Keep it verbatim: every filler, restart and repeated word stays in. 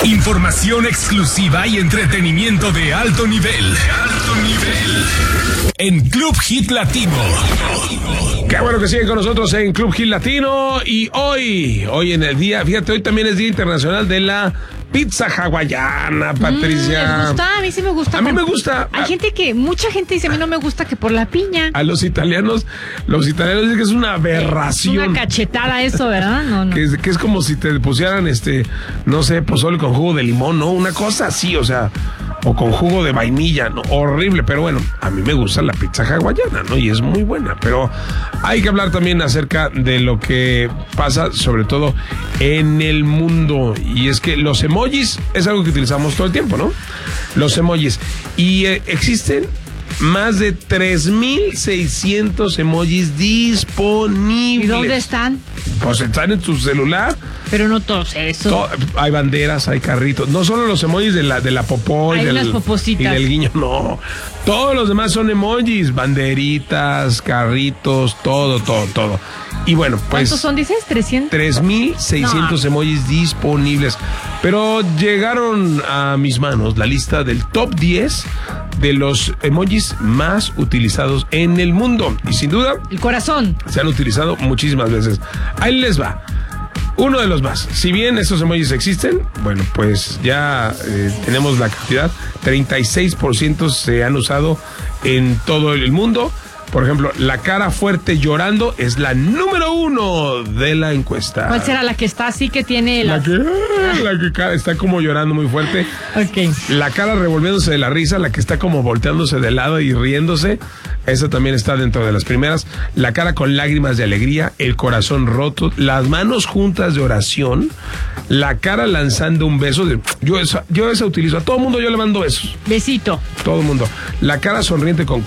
Información exclusiva y entretenimiento de alto nivel. Alto nivel. En Club Hit Latino. Qué bueno que siguen con nosotros en Club Hit Latino. Y hoy, hoy en el día, fíjate, hoy también es Día Internacional de la Pizza hawaiana, Patricia. Mm, ¿les gusta? A mí sí me gusta. A mí me gusta. Hay gente que, mucha gente dice, a mí no me gusta que por la piña. A los italianos, los italianos dicen que es una aberración. Es una cachetada eso, ¿verdad? No, no. Que es, que es como si te pusieran, este, no sé, pozole con jugo de limón, ¿no? Una cosa así, o sea, o con jugo de vainilla, ¿no? Horrible, pero bueno, a mí me gusta la pizza hawaiana, ¿no? Y es muy buena, pero hay que hablar también acerca de lo que pasa, sobre todo en el mundo, y es que los emojis es algo que utilizamos todo el tiempo, ¿no? Los emojis. Y eh, existen más de tres mil seiscientos emojis disponibles. ¿Y dónde están? Pues están en tu celular. Pero no todos eso. To- hay banderas, hay carritos. No solo los emojis de la, de la popó y Hay del, unas popositas. y del guiño, no. Todos los demás son emojis, banderitas, carritos, todo, todo, todo. Y bueno, pues... ¿Cuántos son, dices? ¿trescientos? tres mil seiscientos No. emojis disponibles. Pero llegaron a mis manos la lista del top diez de los emojis más utilizados en el mundo. Y sin duda, El corazón. se han utilizado muchísimas veces. Ahí les va. Uno de los más. Si bien estos emojis existen, bueno, pues ya eh, tenemos la cantidad. treinta y seis por ciento se han usado en todo el mundo. Por ejemplo, la cara fuerte llorando es la número uno de la encuesta. ¿Cuál será la que está así que tiene la... La que, la que cara está como llorando muy fuerte. Ok. La cara revolviéndose de la risa, la que está como volteándose de lado y riéndose, esa también está dentro de las primeras. La cara con lágrimas de alegría, el corazón roto, las manos juntas de oración, la cara lanzando un beso. De, yo, esa, yo esa utilizo, a todo mundo yo le mando besos. Besito. Todo el mundo. La cara sonriente con